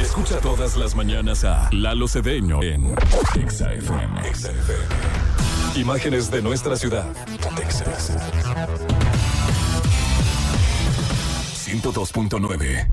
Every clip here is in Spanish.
Escucha todas las mañanas a Lalo Cedeño en Exa FM. Imágenes de nuestra ciudad, Texas. 102.9.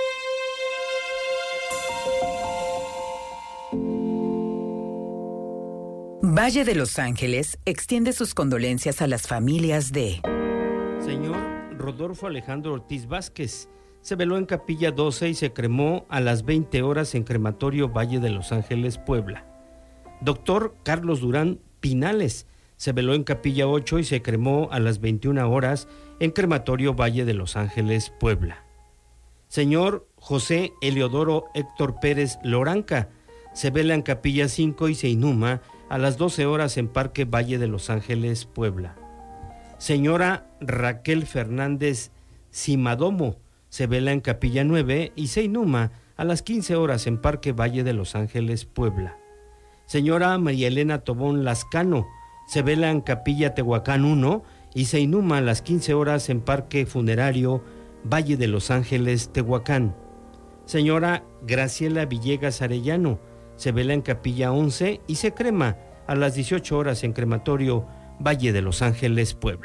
Valle de Los Ángeles extiende sus condolencias a las familias de... Señor Rodolfo Alejandro Ortiz Vázquez se veló en Capilla 12 y se cremó a las 20 horas en Crematorio Valle de Los Ángeles, Puebla. Doctor Carlos Durán Pinales se veló en Capilla 8 y se cremó a las 21 horas en Crematorio Valle de Los Ángeles, Puebla. Señor José Eliodoro Héctor Pérez Loranca se vela en Capilla 5 y se inhuma a las 12 horas en Parque Valle de Los Ángeles, Puebla. Señora Raquel Fernández Cimadomo se vela en Capilla 9 y se inhuma a las 15 horas en Parque Valle de Los Ángeles, Puebla. Señora María Elena Tobón Lascano se vela en Capilla Tehuacán 1 y se inhuma a las 15 horas en Parque Funerario Valle de Los Ángeles, Tehuacán. Señora Graciela Villegas Arellano se vela en Capilla 11 y se crema a las 18 horas en Crematorio Valle de Los Ángeles, Puebla.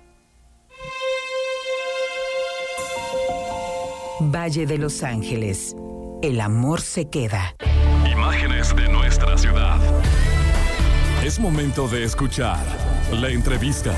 Valle de Los Ángeles. El amor se queda. Imágenes de nuestra ciudad. Es momento de escuchar la entrevista.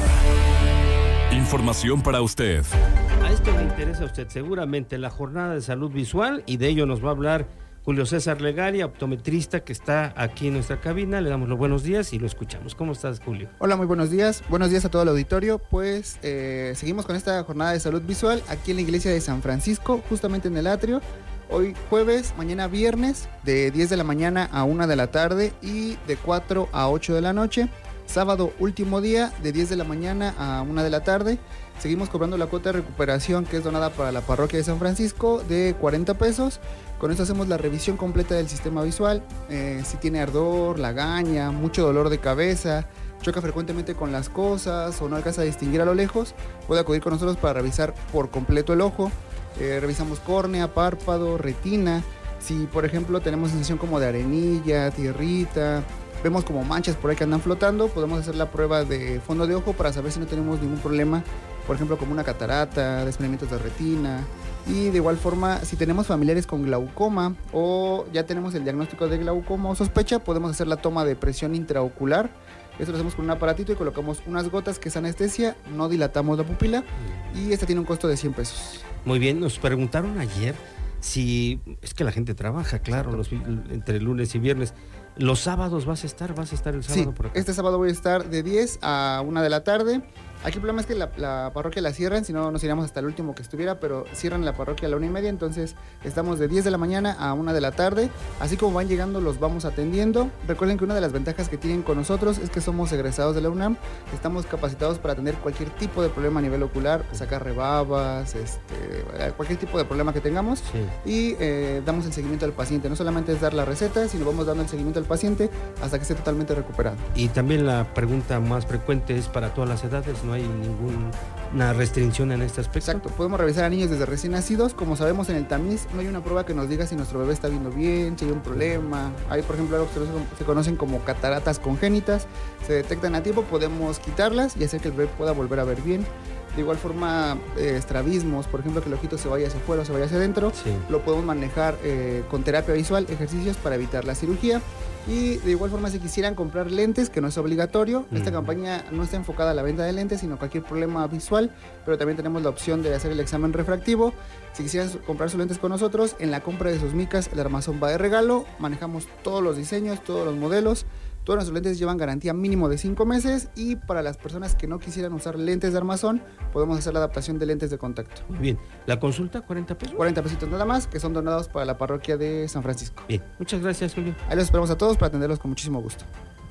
Información para usted. A esto le interesa a usted seguramente la jornada de salud visual y de ello nos va a hablar Julio César Legaria, optometrista que está aquí en nuestra cabina. Le damos los buenos días y lo escuchamos. ¿Cómo estás, Julio? Hola, muy buenos días. Buenos días a todo el auditorio. Pues seguimos con esta jornada de salud visual aquí en la iglesia de San Francisco, justamente en el atrio. Hoy jueves, mañana viernes, de 10 de la mañana a 1 de la tarde y de 4 a 8 de la noche. Sábado, último día, de 10 de la mañana a 1 de la tarde. Seguimos cobrando la cuota de recuperación que es donada para la parroquia de San Francisco de 40 pesos. Con esto hacemos la revisión completa del sistema visual. Si tiene ardor, lagaña, mucho dolor de cabeza, choca frecuentemente con las cosas o no alcanza a distinguir a lo lejos, puede acudir con nosotros para revisar por completo el ojo. Revisamos córnea, párpado, retina. Si por ejemplo tenemos sensación como de arenilla, tierrita, vemos como manchas por ahí que andan flotando, podemos hacer la prueba de fondo de ojo para saber si no tenemos ningún problema, por ejemplo como una catarata, desprendimientos de retina. Y de igual forma, si tenemos familiares con glaucoma o ya tenemos el diagnóstico de glaucoma o sospecha, podemos hacer la toma de presión intraocular. Esto lo hacemos con un aparatito y colocamos unas gotas que es anestesia, no dilatamos la pupila y esta tiene un costo de 100 pesos. Muy bien, nos preguntaron ayer si, es que la gente trabaja, claro, entre lunes y viernes. ¿Los sábados vas a estar el sábado? Sí, por acá? Este sábado voy a estar de 10 a 1 de la tarde. Aquí el problema es que la parroquia la cierran, si no nos iríamos hasta el último que estuviera, pero cierran la parroquia a la 1:30, entonces estamos de 10 de la mañana a 1 de la tarde. Así como van llegando, los vamos atendiendo. Recuerden que una de las ventajas que tienen con nosotros es que somos egresados de la UNAM, estamos capacitados para atender cualquier tipo de problema a nivel ocular, sacar rebabas, cualquier tipo de problema que tengamos. Sí. Y damos el seguimiento al paciente, no solamente es dar la receta, sino vamos dando el seguimiento al paciente hasta que esté totalmente recuperado. Y también la pregunta más frecuente es para todas las edades, no hay ninguna restricción en este aspecto. Exacto, podemos revisar a niños desde recién nacidos. Como sabemos, en el tamiz no hay una prueba que nos diga si nuestro bebé está viendo bien, si hay un problema. Hay, por ejemplo, algo que se conocen como cataratas congénitas, se detectan a tiempo, podemos quitarlas y hacer que el bebé pueda volver a ver bien. De igual forma, estrabismos, por ejemplo, que el ojito se vaya hacia afuera o se vaya hacia adentro, sí, lo podemos manejar con terapia visual, ejercicios para evitar la cirugía. Y de igual forma, si quisieran comprar lentes, que no es obligatorio, esta campaña no está enfocada a la venta de lentes, sino cualquier problema visual, pero también tenemos la opción de hacer el examen refractivo. Si quisieran comprar sus lentes con nosotros, en la compra de sus micas, el armazón va de regalo. Manejamos todos los diseños, todos los modelos. Todos nuestros lentes llevan garantía mínimo de 5 meses y para las personas que no quisieran usar lentes de armazón, podemos hacer la adaptación de lentes de contacto. Muy bien. ¿La consulta, 40 pesos? 40 pesitos nada más, que son donados para la parroquia de San Francisco. Bien, muchas gracias, Julio. Ahí los esperamos a todos para atenderlos con muchísimo gusto.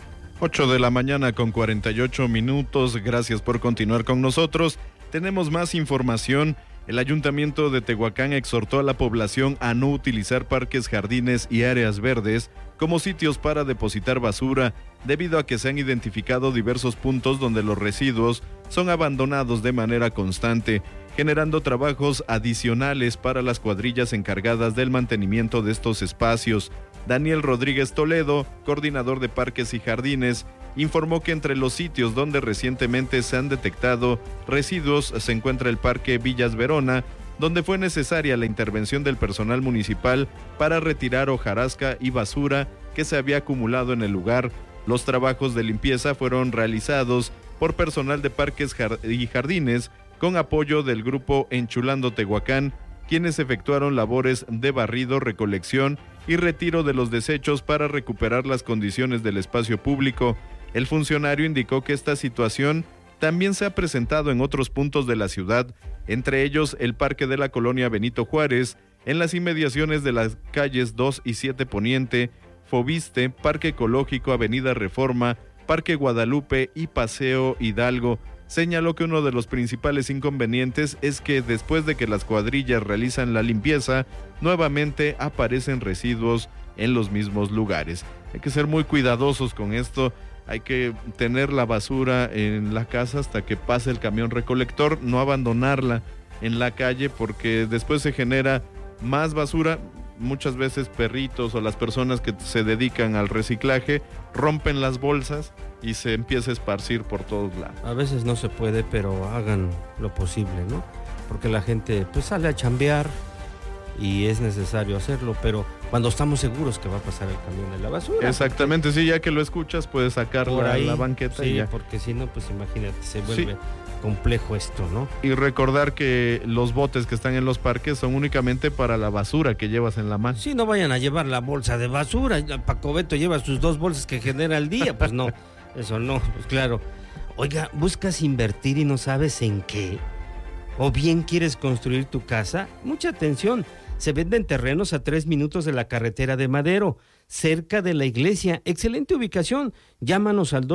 8 de la mañana con 48 minutos. Gracias por continuar con nosotros. Tenemos más información. El Ayuntamiento de Tehuacán exhortó a la población a no utilizar parques, jardines y áreas verdes como sitios para depositar basura, debido a que se han identificado diversos puntos donde los residuos son abandonados de manera constante. generando trabajos adicionales para las cuadrillas encargadas del mantenimiento de estos espacios. Daniel Rodríguez Toledo, coordinador de Parques y Jardines, informó que entre los sitios donde recientemente se han detectado residuos se encuentra el Parque Villas Verona, donde fue necesaria la intervención del personal municipal para retirar hojarasca y basura que se había acumulado en el lugar. Los trabajos de limpieza fueron realizados por personal de Parques y Jardines con apoyo del grupo Enchulando Tehuacán, quienes efectuaron labores de barrido, recolección y retiro de los desechos para recuperar las condiciones del espacio público. El funcionario indicó que esta situación también se ha presentado en otros puntos de la ciudad, entre ellos el Parque de la Colonia Benito Juárez, en las inmediaciones de las calles 2 y 7 Poniente, Fobiste, Parque Ecológico, Avenida Reforma, Parque Guadalupe y Paseo Hidalgo. Señaló que uno de los principales inconvenientes es que después de que las cuadrillas realizan la limpieza, nuevamente aparecen residuos en los mismos lugares. Hay que ser muy cuidadosos con esto. Hay que tener la basura en la casa hasta que pase el camión recolector, no abandonarla en la calle porque después se genera más basura. Muchas veces perritos o las personas que se dedican al reciclaje rompen las bolsas y se empieza a esparcir por todos lados. A veces no se puede, pero hagan lo posible, ¿no? Porque la gente pues sale a chambear y es necesario hacerlo, pero cuando estamos seguros que va a pasar el camión de la basura. Exactamente, sí, ya que lo escuchas puedes sacarla a la banqueta. Sí, y ya. Porque si no, pues imagínate, se vuelve complejo esto, ¿no? Y recordar que los botes que están en los parques son únicamente para la basura que llevas en la mano. Sí, no vayan a llevar la bolsa de basura. Paco Beto lleva sus 2 bolsas que genera al día, pues no, eso no, pues claro. Oiga, ¿buscas invertir y no sabes en qué? ¿O bien quieres construir tu casa? Mucha atención. Se venden terrenos a 3 minutos de la carretera de Madero, cerca de la iglesia. Excelente ubicación. Llámanos al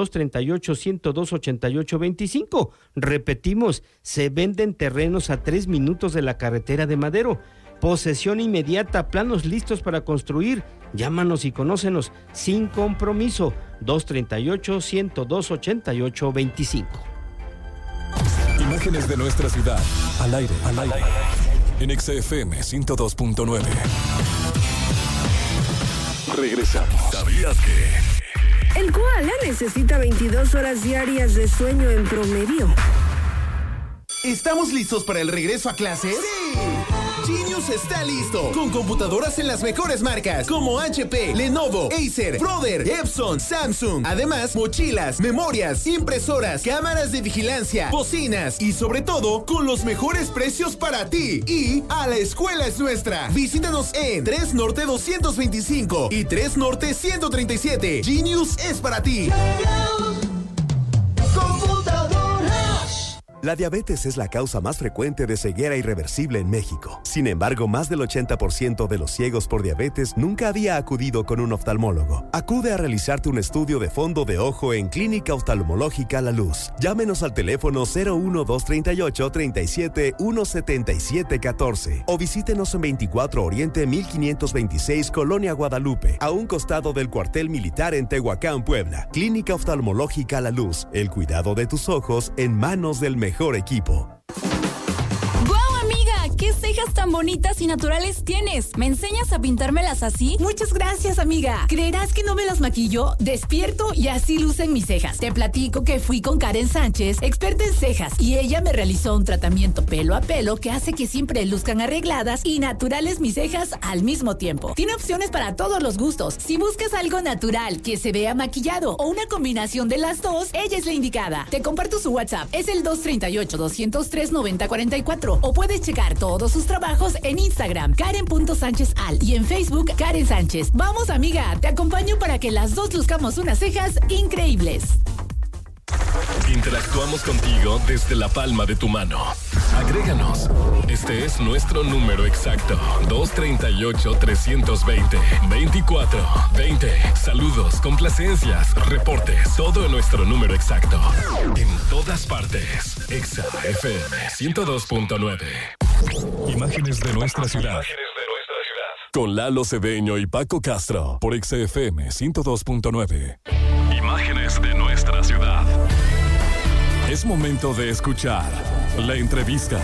238-102-8825. Repetimos, se venden terrenos a 3 minutos de la carretera de Madero. Posesión inmediata, planos listos para construir. Llámanos y conócenos sin compromiso. 238-102-8825. Imágenes de nuestra ciudad, al aire. En XFM 102.9. Regresamos. ¿Sabías que? El koala necesita 22 horas diarias de sueño en promedio. ¿Estamos listos para el regreso a clases? ¡Sí! Genius está listo, con computadoras en las mejores marcas como HP, Lenovo, Acer, Brother, Epson, Samsung. Además, mochilas, memorias, impresoras, cámaras de vigilancia, bocinas y sobre todo, con los mejores precios para ti. Y a la escuela es nuestra. Visítanos en 3 Norte 225 y 3 Norte 137. Genius es para ti. La diabetes es la causa más frecuente de ceguera irreversible en México. Sin embargo, más del 80% de los ciegos por diabetes nunca había acudido con un oftalmólogo. Acude a realizarte un estudio de fondo de ojo en Clínica Oftalmológica La Luz. Llámenos al teléfono 01238-37-17714 o visítenos en 24 Oriente 1526 Colonia Guadalupe, a un costado del cuartel militar en Tehuacán, Puebla. Clínica Oftalmológica La Luz. El cuidado de tus ojos en manos del mejor equipo. ¡Guau, amiga! ¿Qué cejas tan bonitas y naturales tienes? ¿Me enseñas a pintármelas así? Muchas gracias, amiga. ¿Creerás que no me las maquillo? Despierto y así lucen mis cejas. Te platico que fui con Karen Sánchez, experta en cejas, y ella me realizó un tratamiento pelo a pelo que hace que siempre luzcan arregladas y naturales mis cejas al mismo tiempo. Tiene opciones para todos los gustos. Si buscas algo natural, que se vea maquillado o una combinación de las dos, ella es la indicada. Te comparto su WhatsApp. Es el 238-203-9044 o puedes checar todos sus trabajos en Instagram, Karen.SánchezAl, y en Facebook, Karen Sánchez. Vamos, amiga, te acompaño para que las dos luzcamos unas cejas increíbles. Interactuamos contigo desde la palma de tu mano. Agréganos. Este es nuestro número exacto: 238-320-2420. Saludos, complacencias, reportes, todo en nuestro número exacto. En todas partes. Exa FM 102.9. Imágenes de nuestra ciudad. Con Lalo Cedeño y Paco Castro por XFM 102.9. Imágenes de nuestra ciudad. Es momento de escuchar La entrevista.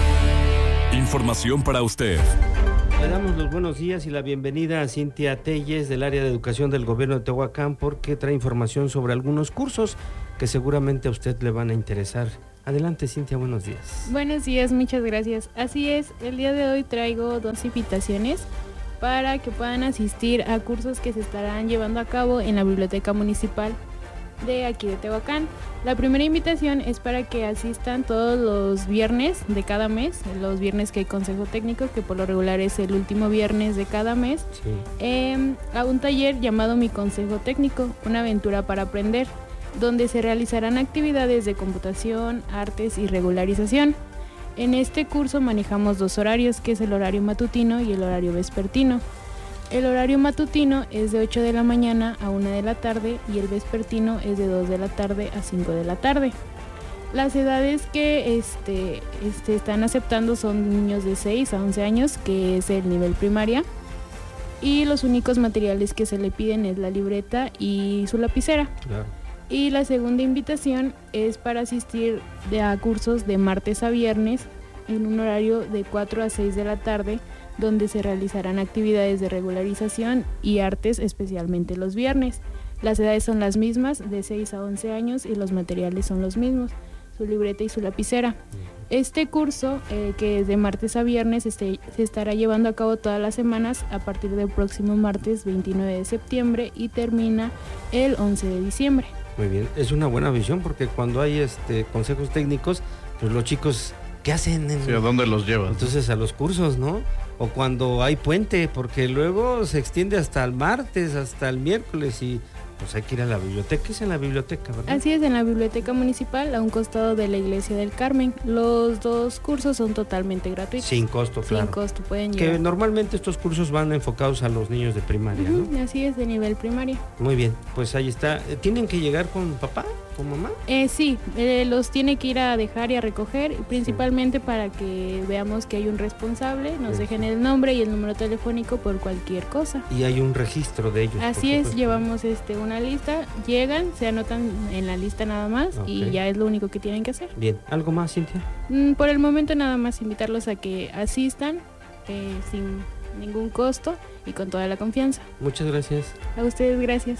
Información para usted. Le damos los buenos días y la bienvenida a Cintia Telles del área de educación del gobierno de Tehuacán porque trae información sobre algunos cursos que seguramente a usted le van a interesar. Adelante, Cintia, buenos días. Buenos días, muchas gracias. Así es, el día de hoy traigo 2 invitaciones para que puedan asistir a cursos que se estarán llevando a cabo en la biblioteca municipal de aquí de Tehuacán. La primera invitación es para que asistan todos los viernes de cada mes, los viernes que hay consejo técnico, que por lo regular es el último viernes de cada mes, a un taller llamado Mi Consejo Técnico, una aventura para aprender, donde se realizarán actividades de computación, artes y regularización. En este curso manejamos 2 horarios, que es el horario matutino y el horario vespertino. El horario matutino es de 8 de la mañana a 1 de la tarde y el vespertino es de 2 de la tarde a 5 de la tarde. Las edades que están aceptando son niños de 6 a 11 años, que es el nivel primaria, y los únicos materiales que se le piden es la libreta y su lapicera. Claro. Y la segunda invitación es para asistir a cursos de martes a viernes en un horario de 4 a 6 de la tarde, donde se realizarán actividades de regularización y artes, especialmente los viernes. Las edades son las mismas, de 6 a 11 años, y los materiales son los mismos, su libreta y su lapicera. Este curso, que es de martes a viernes, se estará llevando a cabo todas las semanas a partir del próximo martes 29 de septiembre y termina el 11 de diciembre. Muy bien, es una buena visión porque cuando hay consejos técnicos, pues los chicos, ¿qué hacen? ¿A dónde los llevan? Entonces a los cursos, ¿no? O cuando hay puente, porque luego se extiende hasta el martes, hasta el miércoles y pues hay que ir a la biblioteca. Es en la biblioteca, ¿verdad? Así es, en la biblioteca municipal, a un costado de la iglesia del Carmen. Los 2 cursos son totalmente gratuitos. Sin costo, claro. Sin costo, pueden llegar. Que normalmente estos cursos van enfocados a los niños de primaria, ¿no? Así es, de nivel primaria. Muy bien, pues ahí está. ¿Tienen que llegar con papá, con mamá? Sí, los tiene que ir a dejar y a recoger, principalmente para que veamos que hay un responsable, nos dejen el nombre y el número telefónico por cualquier cosa. Y hay un registro de ellos. Así es, llevamos una lista, llegan, se anotan en la lista nada más, y ya es lo único que tienen que hacer. Bien, ¿algo más, Cintia? Por el momento nada más invitarlos a que asistan sin ningún costo y con toda la confianza. Muchas gracias. A ustedes, gracias.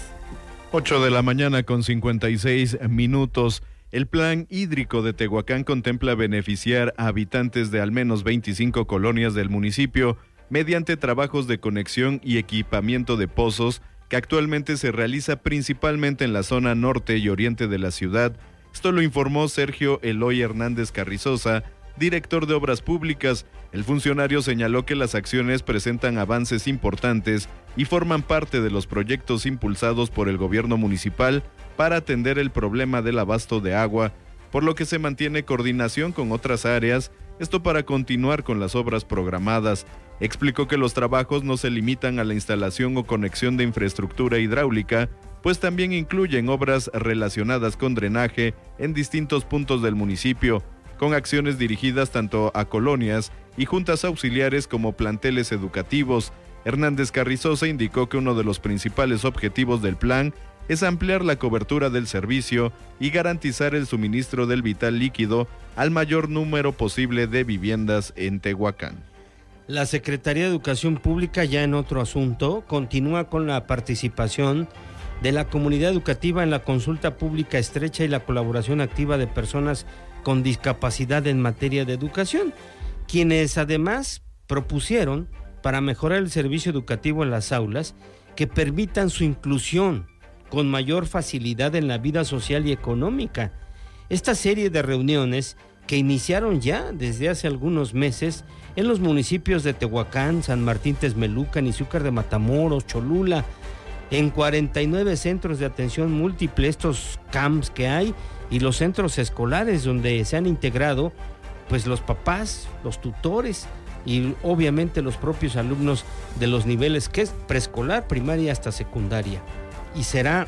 8 de la mañana con 56 minutos. El plan hídrico de Tehuacán contempla beneficiar a habitantes de al menos 25 colonias del municipio mediante trabajos de conexión y equipamiento de pozos que actualmente se realiza principalmente en la zona norte y oriente de la ciudad. Esto lo informó Sergio Eloy Hernández Carrizosa, director de Obras Públicas. El funcionario señaló que las acciones presentan avances importantes y forman parte de los proyectos impulsados por el gobierno municipal para atender el problema del abasto de agua, por lo que se mantiene coordinación con otras áreas, esto para continuar con las obras programadas. Explicó que los trabajos no se limitan a la instalación o conexión de infraestructura hidráulica, pues también incluyen obras relacionadas con drenaje en distintos puntos del municipio, con acciones dirigidas tanto a colonias y juntas auxiliares como planteles educativos. Hernández Carrizosa indicó que uno de los principales objetivos del plan es ampliar la cobertura del servicio y garantizar el suministro del vital líquido al mayor número posible de viviendas en Tehuacán. La Secretaría de Educación Pública, ya en otro asunto, continúa con la participación de la comunidad educativa en la consulta pública estrecha y la colaboración activa de personas con discapacidad en materia de educación, quienes además propusieron, para mejorar el servicio educativo en las aulas, que permitan su inclusión con mayor facilidad en la vida social y económica. Esta serie de reuniones, que iniciaron ya desde hace algunos meses en los municipios de Tehuacán, San Martín Texmelucan, Izúcar de Matamoros, Cholula, en 49 centros de atención múltiple, estos camps que hay, y los centros escolares donde se han integrado pues los papás, los tutores y obviamente los propios alumnos de los niveles que es preescolar, primaria hasta secundaria. Y será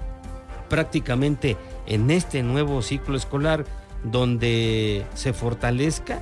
prácticamente en este nuevo ciclo escolar donde se fortalezca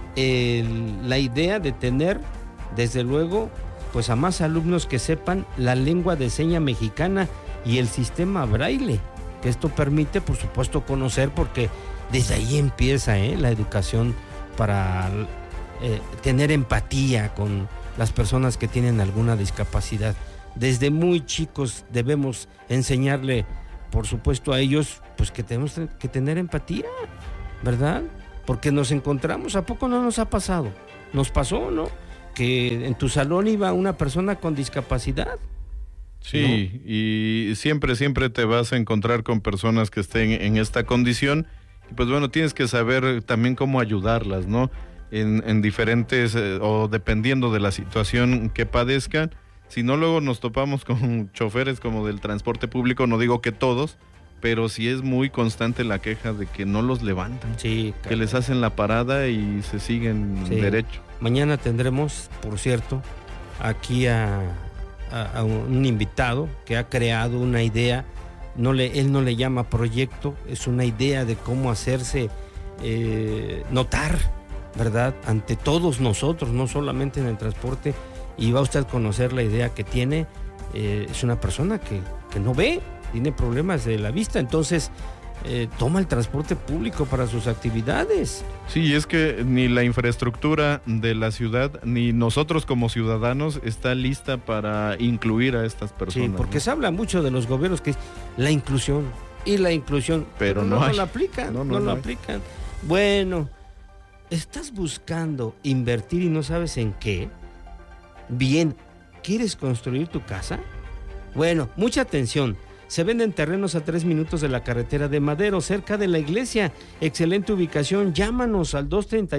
la idea de tener, desde luego, pues a más alumnos que sepan la lengua de seña mexicana y el sistema braille, que esto permite, por supuesto, conocer, porque Desde ahí empieza la educación para tener empatía con las personas que tienen alguna discapacidad. Desde muy chicos debemos enseñarle, por supuesto, a ellos, pues que tenemos que tener empatía, ¿verdad? Porque nos encontramos, ¿a poco no nos ha pasado? Nos pasó, ¿no? Que en tu salón iba una persona con discapacidad. Sí, ¿no? Y siempre te vas a encontrar con personas que estén en esta condición. Y pues bueno, tienes que saber también cómo ayudarlas, ¿no? En diferentes, o dependiendo de la situación que padezcan. Si no, luego nos topamos con choferes como del transporte público, no digo que todos, pero sí es muy constante la queja de que no los levantan. Sí, que les hacen la parada y se siguen derecho. Mañana tendremos, por cierto, aquí a un invitado que ha creado una idea. Él no le llama proyecto, es una idea de cómo hacerse notar, ¿verdad? Ante todos nosotros, no solamente en el transporte. Y va usted a conocer la idea que tiene. Es una persona que no ve, tiene problemas de la vista, entonces toma el transporte público para sus actividades. Sí, es que ni la infraestructura de la ciudad, ni nosotros como ciudadanos está lista para incluir a estas personas. Sí, porque se habla mucho de los gobiernos que es la inclusión, pero no la aplican, no lo aplican. Bueno, ¿estás buscando invertir y no sabes en qué? Bien, ¿quieres construir tu casa? Bueno, mucha atención. Se venden terrenos a 3 minutos de la carretera de Madero, cerca de la iglesia. Excelente ubicación. Llámanos al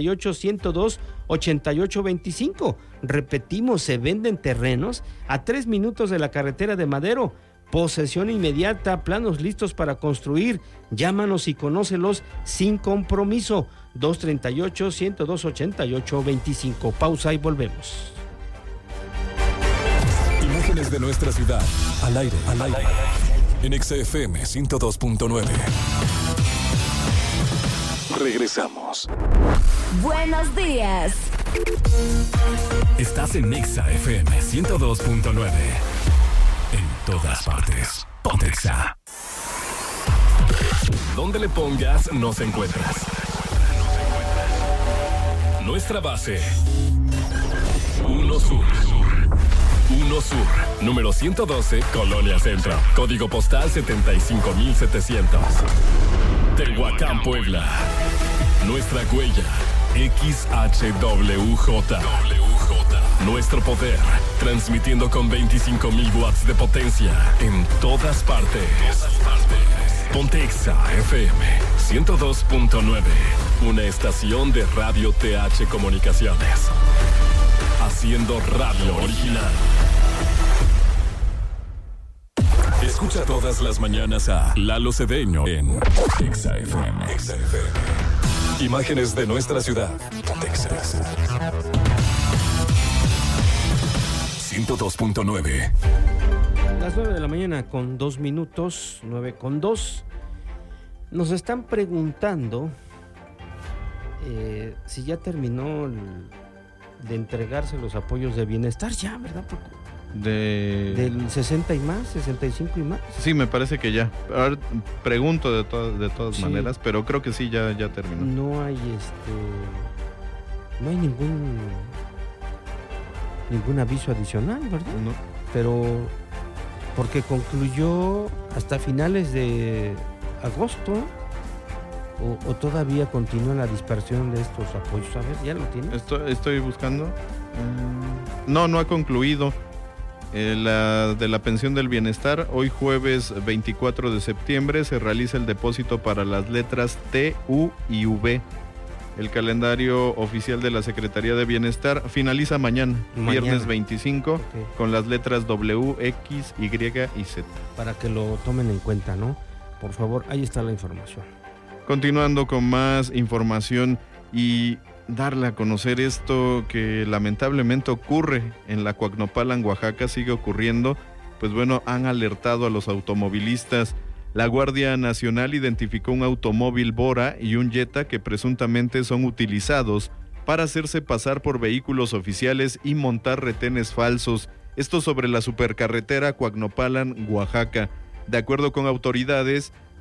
238-102-8825. Repetimos, se venden terrenos a 3 minutos de la carretera de Madero. Posesión inmediata, planos listos para construir. Llámanos y conócelos sin compromiso. 238-102-8825. Pausa y volvemos. Imágenes de nuestra ciudad, al aire, en XFM 102.9. Regresamos. Buenos días. Estás en XFM 102.9. En todas partes. Ponte Exa. Donde le pongas, nos encuentras. Nuestra base. 1 Sur. 1 Sur, número 112, Colonia Centro. Código postal 75700. Tehuacán, Puebla. Nuestra huella, XHWJ. Nuestro poder, transmitiendo con 25,000 watts de potencia en todas partes. Ponte Exa FM 102.9, una estación de Radio TH Comunicaciones. Haciendo radio original. Escucha todas las mañanas a Lalo Cedeño en Exa FM. Imágenes de nuestra ciudad. Exa 102.9. Las 9 de la mañana con 2 minutos, 9:02. Nos están preguntando si ya terminó de entregarse los apoyos de bienestar, ya, ¿verdad? Del 60 y más, 65 y más. Sí, me parece que ya. Ahora pregunto de todas maneras, pero creo que sí, ya terminó. No hay ningún aviso adicional, ¿verdad? No. Pero porque concluyó hasta finales de agosto. ¿O todavía continúa la dispersión de estos apoyos? A ver, ¿ya lo tienes? Estoy buscando. No ha concluido. La de la pensión del bienestar, hoy jueves 24 de septiembre se realiza el depósito para las letras T, U y V. El calendario oficial de la Secretaría de Bienestar finaliza mañana. Viernes 25, okay, con las letras W, X, Y y Z. Para que lo tomen en cuenta, ¿no? Por favor, ahí está la información. Continuando con más información y darle a conocer esto que lamentablemente ocurre en la Cuacnopalan, Oaxaca, sigue ocurriendo. Pues bueno, han alertado a los automovilistas. La Guardia Nacional identificó un automóvil Bora y un Jetta que presuntamente son utilizados para hacerse pasar por vehículos oficiales y montar retenes falsos. Esto sobre la supercarretera Cuacnopalan, Oaxaca. De acuerdo con autoridades,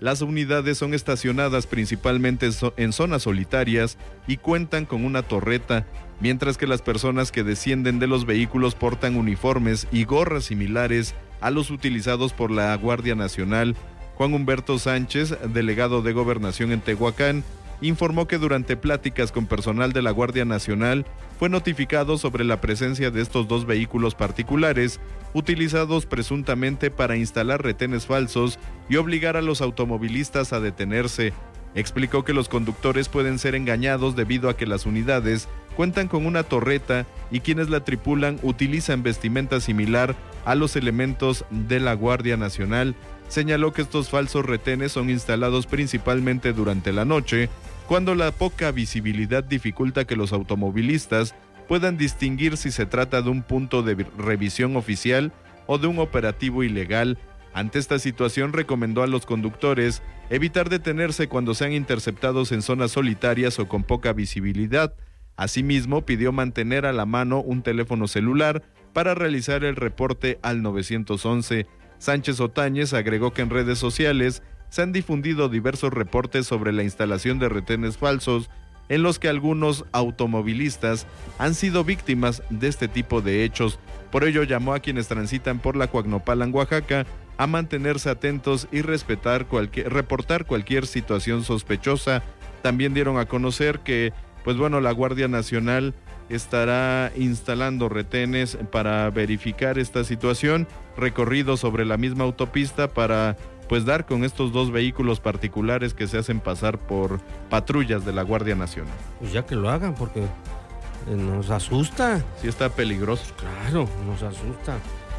Las unidades son estacionadas principalmente en zonas solitarias y cuentan con una torreta, mientras que las personas que descienden de los vehículos portan uniformes y gorras similares a los utilizados por la Guardia Nacional. Juan Humberto Sánchez, delegado de Gobernación en Tehuacán, informó que durante pláticas con personal de la Guardia Nacional fue notificado sobre la presencia de estos dos vehículos particulares utilizados presuntamente para instalar retenes falsos y obligar a los automovilistas a detenerse. Explicó que los conductores pueden ser engañados debido a que las unidades cuentan con una torreta y quienes la tripulan utilizan vestimenta similar a los elementos de la Guardia Nacional. Señaló que estos falsos retenes son instalados principalmente durante la noche, cuando la poca visibilidad dificulta que los automovilistas puedan distinguir si se trata de un punto de revisión oficial o de un operativo ilegal. Ante esta situación, recomendó a los conductores evitar detenerse cuando sean interceptados en zonas solitarias o con poca visibilidad. Asimismo, pidió mantener a la mano un teléfono celular para realizar el reporte al 911. Sánchez Otañez agregó que en redes sociales se han difundido diversos reportes sobre la instalación de retenes falsos en los que algunos automovilistas han sido víctimas de este tipo de hechos. Por ello llamó a quienes transitan por la Coagnopalan, Oaxaca, a mantenerse atentos y reportar cualquier situación sospechosa. También dieron a conocer que, la Guardia Nacional estará instalando retenes para verificar esta situación, recorrido sobre la misma autopista para dar con estos dos vehículos particulares que se hacen pasar por patrullas de la Guardia Nacional. Pues ya que lo hagan, porque nos asusta. Sí está peligroso. Claro, nos asusta.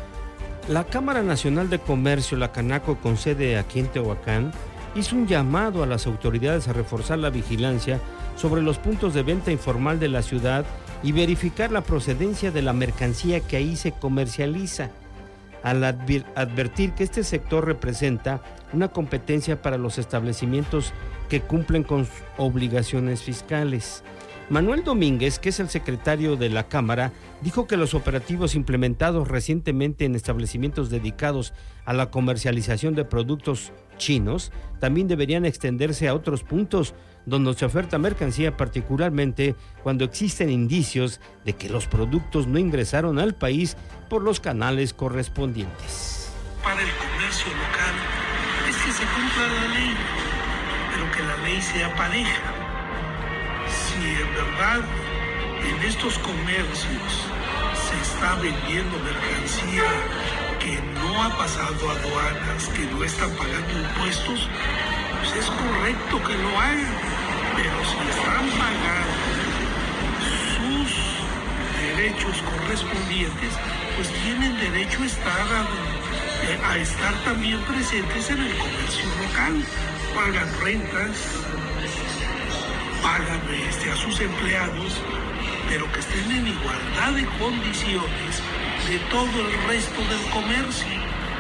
La Cámara Nacional de Comercio, la Canaco, con sede aquí en Tehuacán, hizo un llamado a las autoridades a reforzar la vigilancia sobre los puntos de venta informal de la ciudad y verificar la procedencia de la mercancía que ahí se comercializa, al advertir que este sector representa una competencia para los establecimientos que cumplen con sus obligaciones fiscales. Manuel Domínguez, que es el secretario de la Cámara, dijo que los operativos implementados recientemente en establecimientos dedicados a la comercialización de productos chinos también deberían extenderse a otros puntos donde se oferta mercancía, particularmente cuando existen indicios de que los productos no ingresaron al país por los canales correspondientes. Para el comercio local es que se cumpla la ley, pero que la ley sea pareja. Si en verdad en estos comercios se está vendiendo mercancía que no ha pasado a aduanas, que no están pagando impuestos, pues es correcto que lo hagan. Pero si están pagando sus derechos correspondientes, pues tienen derecho a estar también presentes en el comercio local. Pagan rentas, pagan a sus empleados, pero que estén en igualdad de condiciones de todo el resto del comercio.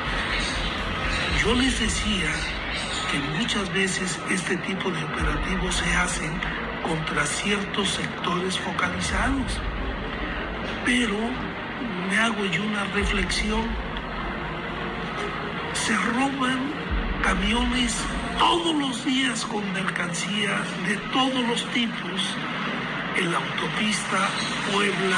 Yo les decía que muchas veces este tipo de operativos se hacen contra ciertos sectores focalizados, pero me hago yo una reflexión. Se roban camiones todos los días con mercancía de todos los tipos en la autopista Puebla,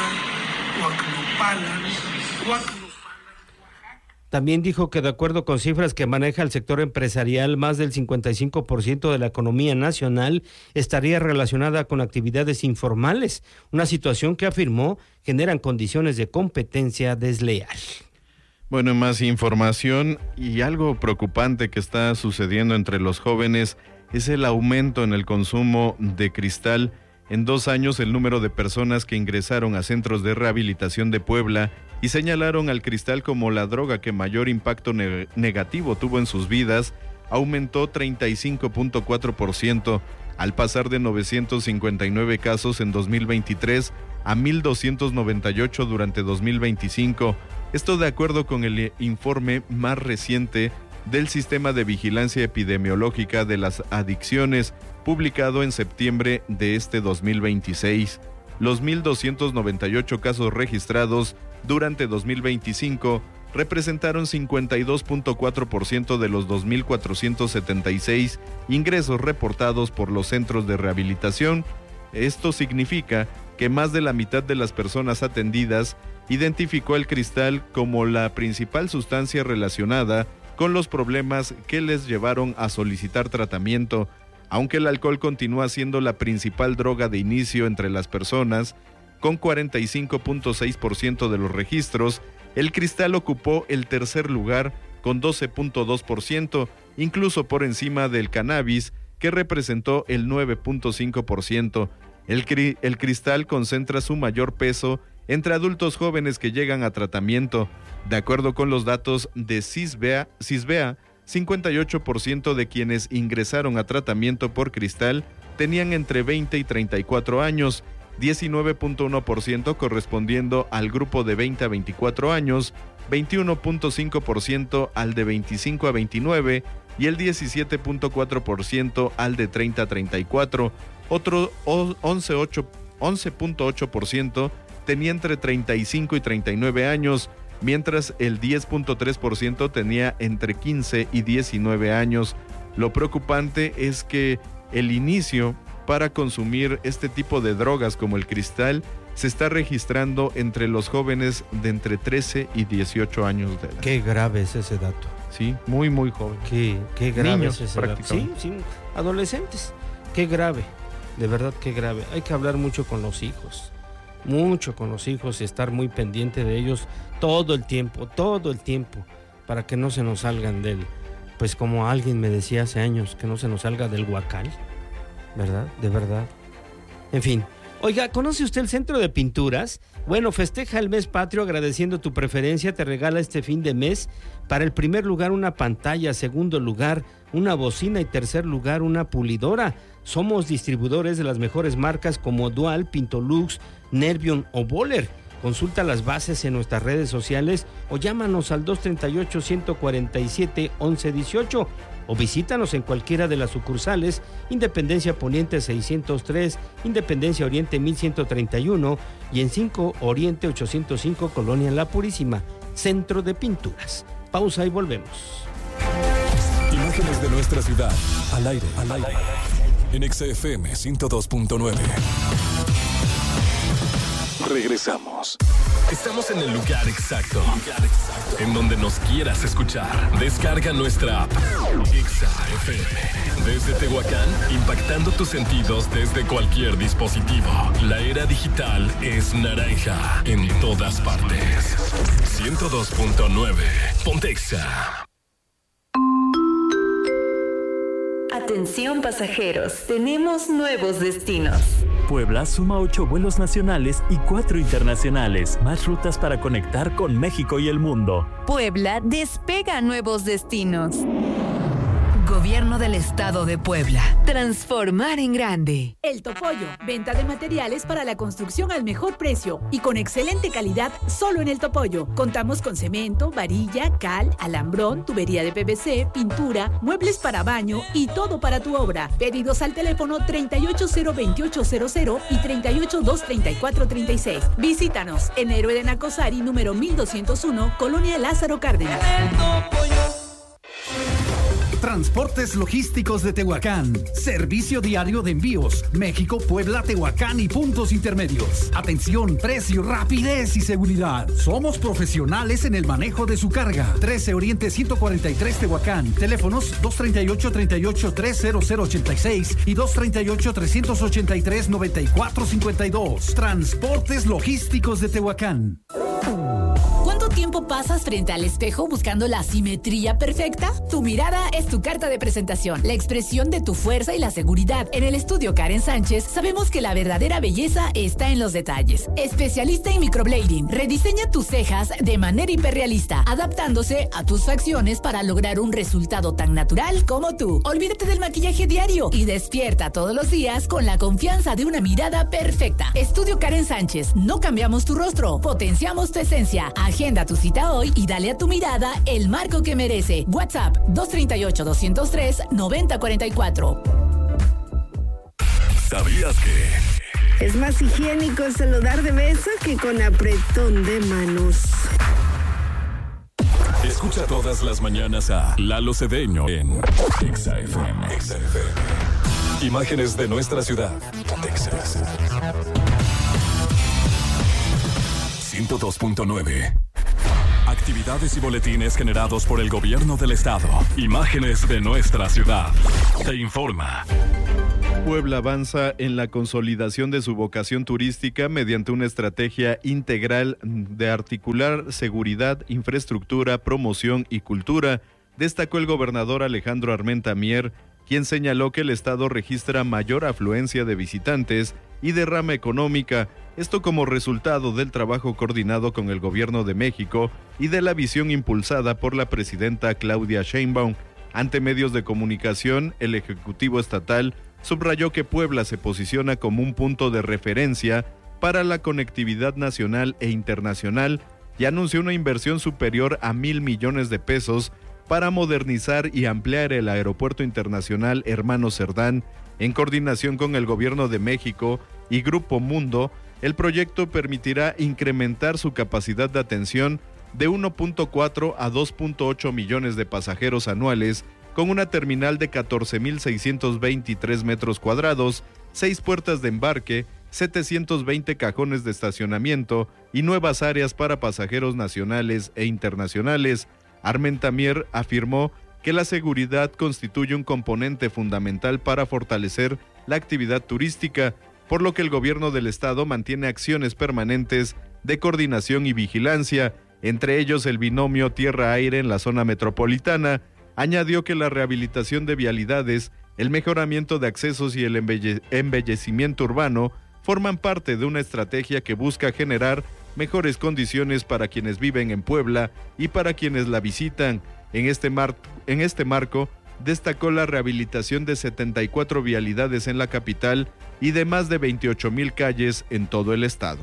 Coacnopalan. También dijo que de acuerdo con cifras que maneja el sector empresarial, más del 55% de la economía nacional estaría relacionada con actividades informales, una situación que afirmó generan condiciones de competencia desleal. Bueno, más información y algo preocupante que está sucediendo entre los jóvenes es el aumento en el consumo de cristal. En 2 años, el número de personas que ingresaron a centros de rehabilitación de Puebla y señalaron al cristal como la droga que mayor impacto negativo tuvo en sus vidas aumentó 35.4%, al pasar de 959 casos en 2023 a 1,298 durante 2025. Esto de acuerdo con el informe más reciente del Sistema de Vigilancia Epidemiológica de las Adicciones, publicado en septiembre de este 2026. Los 1,298 casos registrados durante 2025 representaron 52.4% de los 2.476 ingresos reportados por los centros de rehabilitación. Esto significa que más de la mitad de las personas atendidas identificó el cristal como la principal sustancia relacionada con los problemas que les llevaron a solicitar tratamiento. Aunque el alcohol continúa siendo la principal droga de inicio entre las personas, con 45.6% de los registros, el cristal ocupó el tercer lugar con 12.2%, incluso por encima del cannabis, que representó el 9.5%. El cristal concentra su mayor peso entre adultos jóvenes que llegan a tratamiento. De acuerdo con los datos de Cisbea, 58% de quienes ingresaron a tratamiento por cristal tenían entre 20 y 34 años, 19.1% correspondiendo al grupo de 20 a 24 años, 21.5% al de 25 a 29 y el 17.4% al de 30 a 34. Otro 11.8% tenía entre 35 y 39 años, mientras el 10.3% tenía entre 15 y 19 años. Lo preocupante es que el inicio para consumir este tipo de drogas como el cristal se está registrando entre los jóvenes de entre 13 y 18 años de edad. Qué grave es ese dato. Sí, muy, muy joven. Qué grave Niños, es ese dato. Sí, adolescentes. Qué grave, de verdad qué grave. Hay que hablar mucho con los hijos y estar muy pendiente de ellos todo el tiempo, para que no se nos salgan del, pues como alguien me decía hace años, que no se nos salga del huacal, ¿verdad? De verdad. En fin. Oiga, ¿conoce usted el Centro de Pinturas? Bueno, festeja el mes patrio agradeciendo tu preferencia. Te regala este fin de mes para el primer lugar una pantalla, segundo lugar una bocina y tercer lugar una pulidora. Somos distribuidores de las mejores marcas como Dual, Pintolux, Nervion o Boller. Consulta las bases en nuestras redes sociales o llámanos al 238-147-1118 o visítanos en cualquiera de las sucursales: Independencia Poniente 603, Independencia Oriente 1131 y en 5 Oriente 805, Colonia La Purísima. Centro de Pinturas. Pausa y volvemos. Imágenes de nuestra ciudad, al aire. En XFM 102.9. Regresamos. Estamos en el lugar exacto. En donde nos quieras escuchar. Descarga nuestra app. XFM. Desde Tehuacán, impactando tus sentidos desde cualquier dispositivo. La era digital es naranja en todas partes. 102.9. Pontexa. Atención pasajeros, tenemos nuevos destinos. Puebla suma 8 vuelos nacionales y 4 internacionales, más rutas para conectar con México y el mundo. Puebla despega a nuevos destinos. Gobierno del Estado de Puebla. Transformar en grande. El Topollo. Venta de materiales para la construcción al mejor precio y con excelente calidad solo en El Topollo. Contamos con cemento, varilla, cal, alambrón, tubería de PVC, pintura, muebles para baño y todo para tu obra. Pedidos al teléfono 3802800 y 3823436. Visítanos en Héroe de Nacosari, número 1201, Colonia Lázaro Cárdenas. Transportes Logísticos de Tehuacán. Servicio diario de envíos. México, Puebla, Tehuacán y puntos intermedios. Atención, precio, rapidez y seguridad. Somos profesionales en el manejo de su carga. 13 Oriente 143 Tehuacán. Teléfonos 238-300-86 y 238-383-9452. Transportes Logísticos de Tehuacán. ¿Cuánto tiempo pasas frente al espejo buscando la simetría perfecta? Tu mirada es tu carta de presentación, la expresión de tu fuerza y la seguridad. En el estudio Karen Sánchez sabemos que la verdadera belleza está en los detalles. Especialista en microblading, rediseña tus cejas de manera hiperrealista, adaptándose a tus facciones para lograr un resultado tan natural como tú. Olvídate del maquillaje diario y despierta todos los días con la confianza de una mirada perfecta. Estudio Karen Sánchez, no cambiamos tu rostro, potenciamos tu esencia. Agenda tu cita hoy y dale a tu mirada el marco que merece. WhatsApp 238-203-9044. ¿Sabías que? Es más higiénico saludar de beso que con apretón de manos. Escucha todas las mañanas a Lalo Cedeño en Exa FM. Imágenes de nuestra ciudad. Texas. 102.9. Actividades y boletines generados por el gobierno del estado. Imágenes de nuestra ciudad. Te informa. Puebla avanza en la consolidación de su vocación turística mediante una estrategia integral de articular seguridad, infraestructura, promoción y cultura, destacó el gobernador Alejandro Armenta Mier, quien señaló que el estado registra mayor afluencia de visitantes y derrama económica, esto como resultado del trabajo coordinado con el gobierno de México y de la visión impulsada por la presidenta Claudia Sheinbaum. Ante medios de comunicación, el Ejecutivo Estatal subrayó que Puebla se posiciona como un punto de referencia para la conectividad nacional e internacional y anunció una inversión superior a 1,000 millones de pesos para modernizar y ampliar el Aeropuerto Internacional Hermano Cerdán. En coordinación con el Gobierno de México y Grupo Mundo, el proyecto permitirá incrementar su capacidad de atención de 1.4 a 2.8 millones de pasajeros anuales, con una terminal de 14.623 metros cuadrados, 6 puertas de embarque, 720 cajones de estacionamiento y nuevas áreas para pasajeros nacionales e internacionales. Armenta Mier afirmó que la seguridad constituye un componente fundamental para fortalecer la actividad turística, por lo que el gobierno del estado mantiene acciones permanentes de coordinación y vigilancia, entre ellos el binomio tierra-aire en la zona metropolitana. Añadió que la rehabilitación de vialidades, el mejoramiento de accesos y el embellecimiento urbano forman parte de una estrategia que busca generar mejores condiciones para quienes viven en Puebla y para quienes la visitan. En este marco, destacó la rehabilitación de 74 vialidades en la capital y de más de 28,000 calles en todo el estado.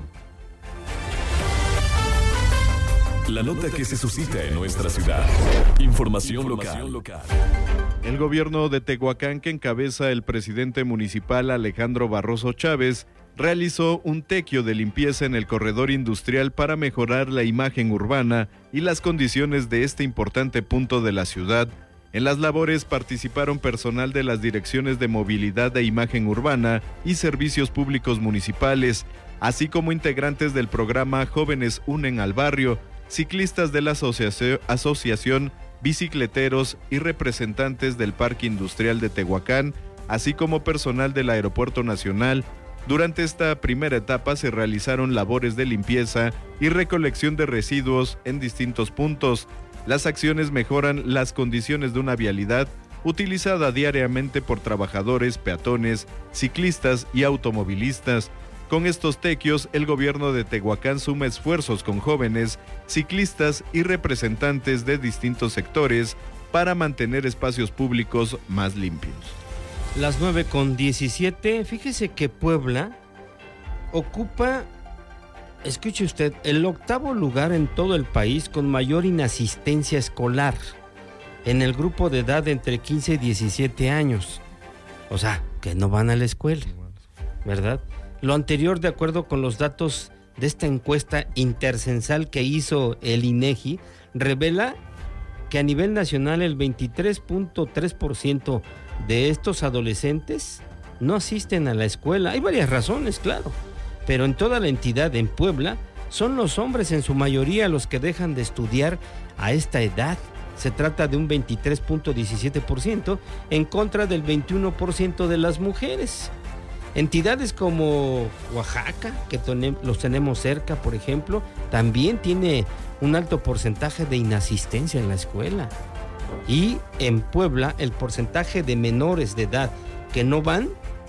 La nota que se suscita en nuestra ciudad. Información local. El gobierno de Tehuacán, que encabeza el presidente municipal Alejandro Barroso Chávez, realizó un tequio de limpieza en el corredor industrial para mejorar la imagen urbana y las condiciones de este importante punto de la ciudad. En las labores participaron personal de las direcciones de movilidad e imagen urbana y servicios públicos municipales, así como integrantes del programa Jóvenes Unen al Barrio, ciclistas de la asociación, bicicleteros y representantes del Parque Industrial de Tehuacán, así como personal del Aeropuerto Nacional. Durante esta primera etapa se realizaron labores de limpieza y recolección de residuos en distintos puntos. Las acciones mejoran las condiciones de una vialidad utilizada diariamente por trabajadores, peatones, ciclistas y automovilistas. Con estos tequios, el gobierno de Tehuacán suma esfuerzos con jóvenes, ciclistas y representantes de distintos sectores para mantener espacios públicos más limpios. Las 9:17, fíjese que Puebla ocupa, escuche usted, el 8º lugar en todo el país con mayor inasistencia escolar en el grupo de edad de entre 15 y 17 años. O sea, que no van a la escuela, ¿verdad? Lo anterior, de acuerdo con los datos de esta encuesta intercensal que hizo el INEGI, revela que a nivel nacional el 23.3% de estos adolescentes no asisten a la escuela. Hay varias razones, claro, pero en toda la entidad, en Puebla, son los hombres en su mayoría los que dejan de estudiar a esta edad. Se trata de un 23.17% en contra del 21% de las mujeres. Entidades como Oaxaca, que los tenemos cerca, por ejemplo, también tiene un alto porcentaje de inasistencia en la escuela. Y en Puebla, el porcentaje de menores de edad que no van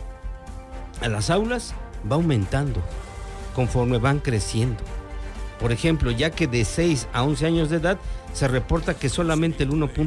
a las aulas va aumentando conforme van creciendo. Por ejemplo, ya que de 6 a 11 años de edad, se reporta que solamente el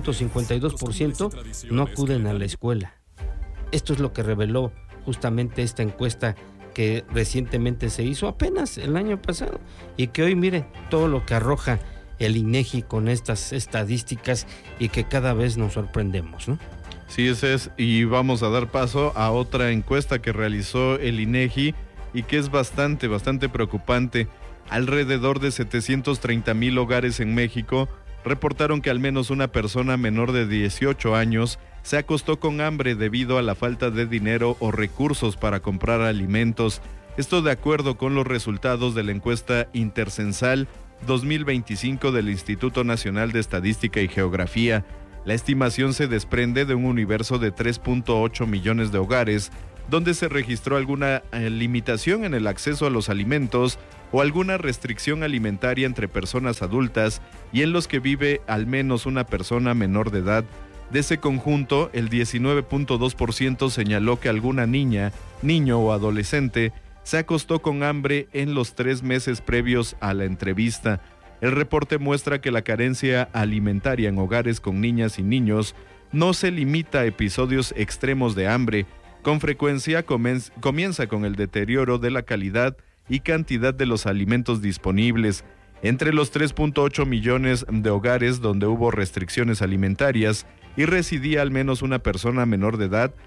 1.52% no acuden a la escuela. Esto es lo que reveló justamente esta encuesta que recientemente se hizo apenas el año pasado y que hoy, mire, todo lo que arroja el INEGI con estas estadísticas y que cada vez nos sorprendemos, ¿no? Sí, ese es, y vamos a dar paso a otra encuesta que realizó el INEGI y que es bastante preocupante. Alrededor de 730,000 hogares en México reportaron que al menos una persona menor de 18 años se acostó con hambre debido a la falta de dinero o recursos para comprar alimentos. Esto de acuerdo con los resultados de la encuesta intercensal 2025 del Instituto Nacional de Estadística y Geografía. La estimación se desprende de un universo de 3.8 millones de hogares, donde se registró alguna limitación en el acceso a los alimentos o alguna restricción alimentaria entre personas adultas y en los que vive al menos una persona menor de edad. De ese conjunto, el 19.2% señaló que alguna niña, niño o adolescente se acostó con hambre en los 3 meses previos a la entrevista. El reporte muestra que la carencia alimentaria en hogares con niñas y niños no se limita a episodios extremos de hambre. Con frecuencia comienza con el deterioro de la calidad y cantidad de los alimentos disponibles. Entre los 3.8 millones de hogares donde hubo restricciones alimentarias y residía al menos una persona menor de edad,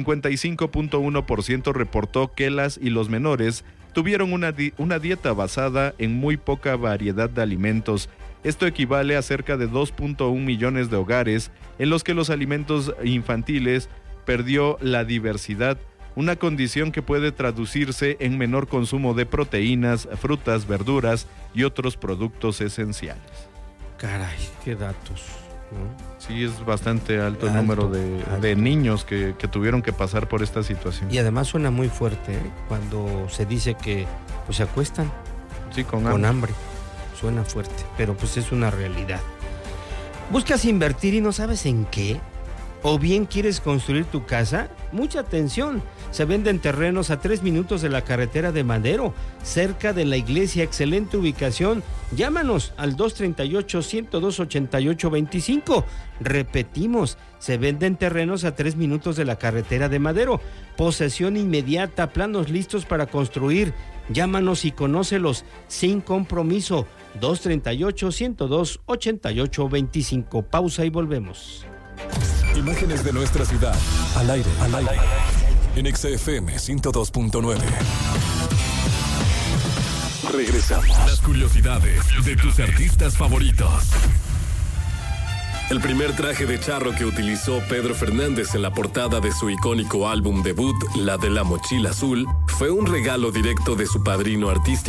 55.1% reportó que las y los menores tuvieron una dieta basada en muy poca variedad de alimentos. Esto equivale a cerca de 2.1 millones de hogares en los que los alimentos infantiles perdió la diversidad, una condición que puede traducirse en menor consumo de proteínas, frutas, verduras y otros productos esenciales. Caray, qué datos, ¿no? Sí, es bastante alto el número de niños que tuvieron que pasar por esta situación. Y además suena muy fuerte, ¿eh? Cuando se dice que pues se acuestan con hambre. Suena fuerte, pero pues es una realidad. ¿Buscas invertir y no sabes en qué? ¿O bien quieres construir tu casa? Mucha atención. Se venden terrenos a 3 minutos de la carretera de Madero, cerca de la iglesia. Excelente ubicación. Llámanos al 238-102-8825. Repetimos, se venden terrenos a 3 minutos de la carretera de Madero. Posesión inmediata, planos listos para construir. Llámanos y conócelos sin compromiso. 238-102-8825. Pausa y volvemos. Imágenes de nuestra ciudad, al aire. En XFM 102.9. Regresamos. Las curiosidades de tus artistas favoritos. El primer traje de charro que utilizó Pedro Fernández en la portada de su icónico álbum debut, La de la Mochila Azul, fue un regalo directo de su padrino artístico